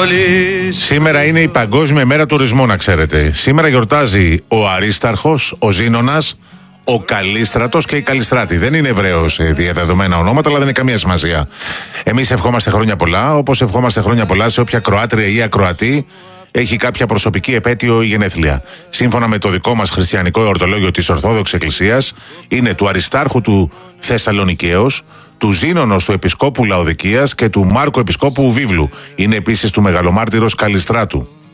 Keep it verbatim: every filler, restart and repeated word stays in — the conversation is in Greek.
Σήμερα είναι η Παγκόσμια Μέρα Τουρισμού, να ξέρετε. Σήμερα γιορτάζει ο Αρίσταρχος, ο Ζήνωνας, ο Καλίστρατος και η Καλιστράτη. Δεν είναι Εβραίος διαδεδομένα ονόματα, αλλά δεν είναι καμία σημασία. Εμείς ευχόμαστε χρόνια πολλά, όπως ευχόμαστε χρόνια πολλά σε όποια Κροάτρια ή Ακροατή έχει κάποια προσωπική επέτειο ή γενέθλια. Σύμφωνα με το δικό μας χριστιανικό εορτολόγιο της Ορθόδοξης Εκκλησίας, είναι του Αριστάρχου του Θεσσαλονικαίος, του Ζήνωνος του Επισκόπου Λαοδικίας και του Μάρκου Επισκόπου Βίβλου. Είναι επίσης του Μεγαλομάρτυρος Καλιστράτου.